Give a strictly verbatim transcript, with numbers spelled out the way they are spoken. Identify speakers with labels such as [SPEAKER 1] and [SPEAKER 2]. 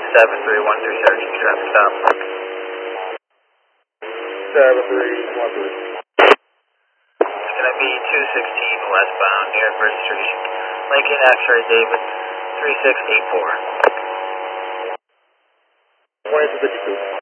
[SPEAKER 1] seven three one three, searching traffic stop.
[SPEAKER 2] seven three one three.
[SPEAKER 1] It's going to be two sixteen westbound near First Street. Lincoln X-ray David three six eight four.
[SPEAKER 2] twenty-two fifty-two.